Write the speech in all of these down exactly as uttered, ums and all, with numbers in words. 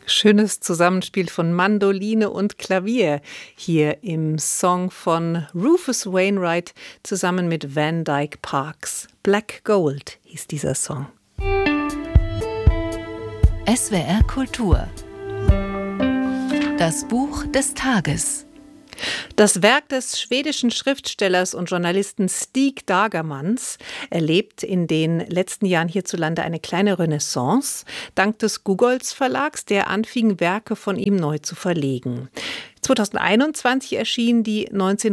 Schönes Zusammenspiel von Mandoline und Klavier hier im Song von Rufus Wainwright zusammen mit Van Dyke Parks. Black Gold hieß dieser Song. S W R Kultur. Das Buch des Tages. Das Werk des schwedischen Schriftstellers und Journalisten Stig Dagermans erlebt in den letzten Jahren hierzulande eine kleine Renaissance, dank des Gugolz Verlags, der anfing, Werke von ihm neu zu verlegen. zweitausendeinundzwanzig erschienen die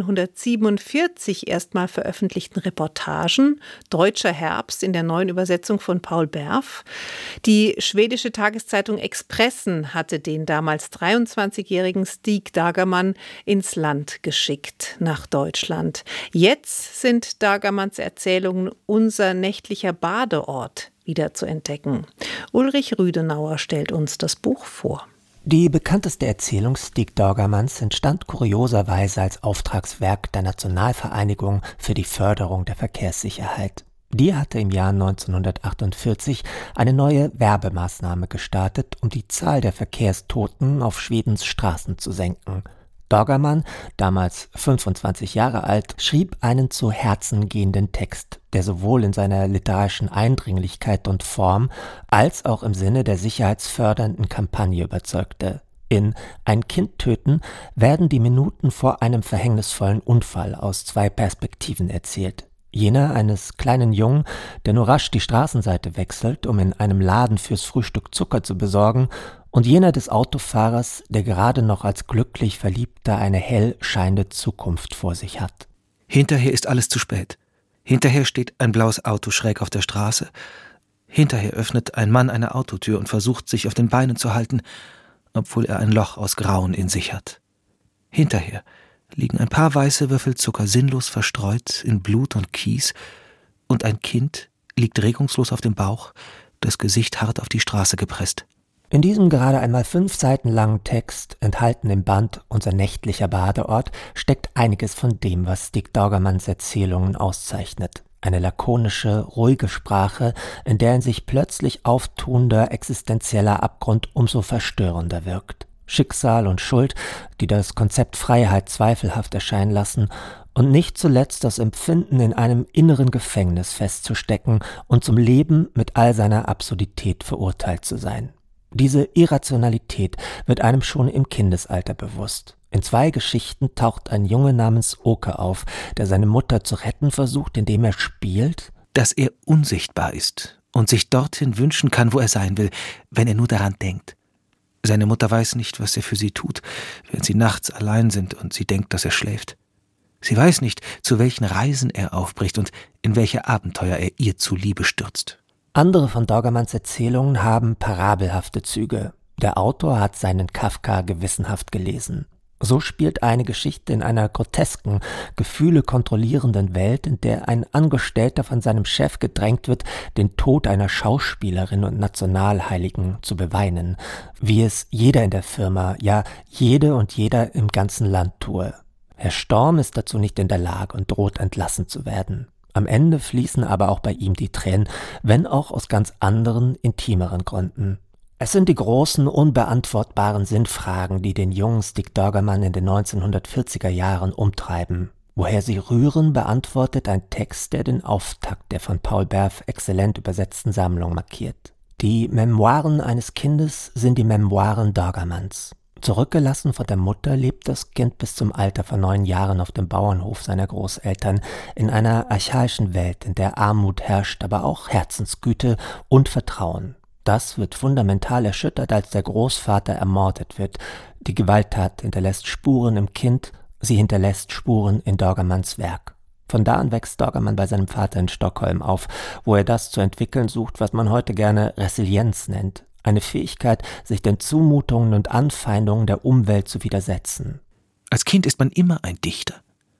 neunzehnhundertsiebenundvierzig erstmal veröffentlichten Reportagen Deutscher Herbst in der neuen Übersetzung von Paul Berf. Die schwedische Tageszeitung Expressen hatte den damals dreiundzwanzigjährigen Stig Dagerman ins Land geschickt, nach Deutschland. Jetzt sind Dagermans Erzählungen Unser nächtlicher Badeort wieder zu entdecken. Ulrich Rüdenauer stellt uns das Buch vor. Die bekannteste Erzählung Stig Dagermans entstand kurioserweise als Auftragswerk der Nationalvereinigung für die Förderung der Verkehrssicherheit. Die hatte im Jahr neunzehnhundertachtundvierzig eine neue Werbemaßnahme gestartet, um die Zahl der Verkehrstoten auf Schwedens Straßen zu senken. Dagerman, damals fünfundzwanzig Jahre alt, schrieb einen zu Herzen gehenden Text, der sowohl in seiner literarischen Eindringlichkeit und Form als auch im Sinne der sicherheitsfördernden Kampagne überzeugte. In Ein Kind töten werden die Minuten vor einem verhängnisvollen Unfall aus zwei Perspektiven erzählt. Jener eines kleinen Jungen, der nur rasch die Straßenseite wechselt, um in einem Laden fürs Frühstück Zucker zu besorgen, und jener des Autofahrers, der gerade noch als glücklich Verliebter eine hell scheinende Zukunft vor sich hat. Hinterher ist alles zu spät. Hinterher steht ein blaues Auto schräg auf der Straße. Hinterher öffnet ein Mann eine Autotür und versucht, sich auf den Beinen zu halten, obwohl er ein Loch aus Grauen in sich hat. Hinterher liegen ein paar weiße Würfel Zucker sinnlos verstreut in Blut und Kies, und ein Kind liegt regungslos auf dem Bauch, das Gesicht hart auf die Straße gepresst. In diesem gerade einmal fünf Seiten langen Text, enthalten im Band Unser nächtlicher Badeort, steckt einiges von dem, was Stig Dagermans Erzählungen auszeichnet. Eine lakonische, ruhige Sprache, in der ein sich plötzlich auftuender existenzieller Abgrund umso verstörender wirkt. Schicksal und Schuld, die das Konzept Freiheit zweifelhaft erscheinen lassen, und nicht zuletzt das Empfinden, in einem inneren Gefängnis festzustecken und zum Leben mit all seiner Absurdität verurteilt zu sein. Diese Irrationalität wird einem schon im Kindesalter bewusst. In zwei Geschichten taucht ein Junge namens Oke auf, der seine Mutter zu retten versucht, indem er spielt, dass er unsichtbar ist und sich dorthin wünschen kann, wo er sein will, wenn er nur daran denkt. Seine Mutter weiß nicht, was er für sie tut, wenn sie nachts allein sind und sie denkt, dass er schläft. Sie weiß nicht, zu welchen Reisen er aufbricht und in welche Abenteuer er ihr zuliebe stürzt. Andere von Dagermans Erzählungen haben parabelhafte Züge. Der Autor hat seinen Kafka gewissenhaft gelesen. So spielt eine Geschichte in einer grotesken, Gefühle kontrollierenden Welt, in der ein Angestellter von seinem Chef gedrängt wird, den Tod einer Schauspielerin und Nationalheiligen zu beweinen, wie es jeder in der Firma, ja jede und jeder im ganzen Land tue. Herr Storm ist dazu nicht in der Lage und droht entlassen zu werden. Am Ende fließen aber auch bei ihm die Tränen, wenn auch aus ganz anderen, intimeren Gründen. Es sind die großen, unbeantwortbaren Sinnfragen, die den jungen Stig Dagerman in den neunzehnhundertvierziger Jahren umtreiben. Woher sie rühren, beantwortet ein Text, der den Auftakt der von Paul Berf exzellent übersetzten Sammlung markiert. Die Memoiren eines Kindes sind die Memoiren Dagermans. Zurückgelassen von der Mutter lebt das Kind bis zum Alter von neun Jahren auf dem Bauernhof seiner Großeltern in einer archaischen Welt, in der Armut herrscht, aber auch Herzensgüte und Vertrauen. Das wird fundamental erschüttert, als der Großvater ermordet wird. Die Gewalttat hinterlässt Spuren im Kind, sie hinterlässt Spuren in Dagermans Werk. Von da an wächst Dagerman bei seinem Vater in Stockholm auf, wo er das zu entwickeln sucht, was man heute gerne Resilienz nennt. Eine Fähigkeit, sich den Zumutungen und Anfeindungen der Umwelt zu widersetzen. Als Kind ist man immer ein Dichter.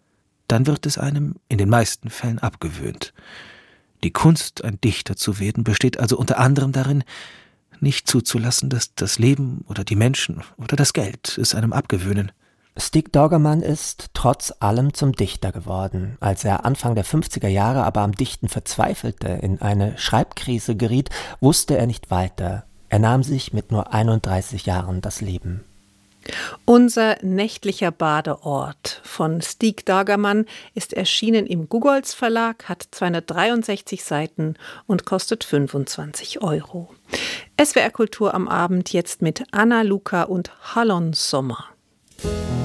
Dann wird es einem in den meisten Fällen abgewöhnt. Die Kunst, ein Dichter zu werden, besteht also unter anderem darin, nicht zuzulassen, dass das Leben oder die Menschen oder das Geld es einem abgewöhnen. Stig Dagerman ist trotz allem zum Dichter geworden. Als er Anfang der fünfziger Jahre aber am Dichten verzweifelte, in eine Schreibkrise geriet, wusste er nicht weiter. Er nahm sich mit nur einunddreißig Jahren das Leben. Unser nächtlicher Badeort von Stieg Dagermann ist erschienen im Gugolz Verlag, hat zweihundertdreiundsechzig Seiten und kostet fünfundzwanzig Euro. S W R Kultur am Abend jetzt mit Anna Luka und Hallon Sommer.